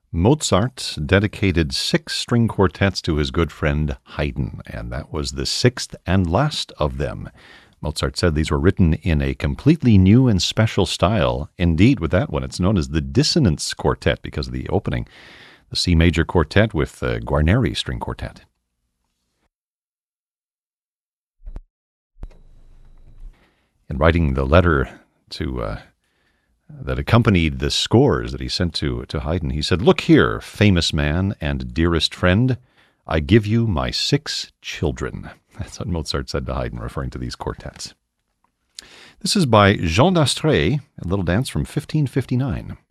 Mozart dedicated 6 string quartets to his good friend Haydn, and that was the 6th and last of them. Mozart said these were written in a completely new and special style. Indeed, with that one, it's known as the Dissonance Quartet because of the opening, the C major quartet with the Guarneri string quartet. In writing the letter that accompanied the scores that he sent to Haydn, he said, "Look here, famous man and dearest friend, I give you my 6 children." That's what Mozart said to Haydn, referring to these quartets. This is by Jean d'Astrée, a little dance from 1559.